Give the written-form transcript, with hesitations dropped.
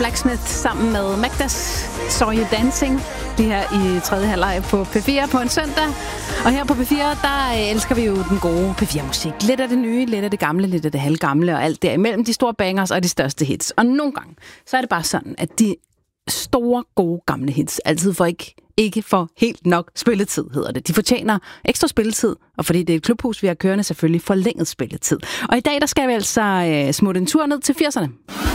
Blacksmith sammen med Magdas Saw You Dancing. Det her i tredje halvleg på P4 på en søndag. Og her på P4, der elsker vi jo den gode P4-musik. Lidt af det nye, lidt af det gamle, lidt af det halvgamle og alt derimellem. De store bangers og de største hits. Og nogle gange, så er det bare sådan, at de store, gode, gamle hits altid får ikke får helt nok spilletid, hedder det. De fortjener ekstra spilletid, og fordi det er et klubhus, vi har kørende, selvfølgelig forlænget spilletid. Og i dag, der skal vi altså smutte en tur ned til 80'erne.